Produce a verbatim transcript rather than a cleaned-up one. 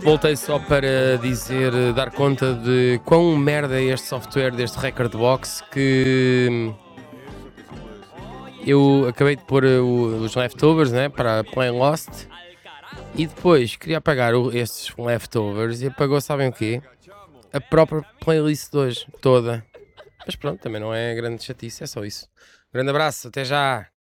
Voltei só para dizer, dar conta de quão merda é este software deste Recordbox que eu acabei de pôr o- os leftovers, né, para Play Lost e depois queria apagar o- estes leftovers e apagou, sabem o quê? A própria playlist de hoje, toda. Mas pronto, também não é grande chatice, é só isso. Grande abraço, até já!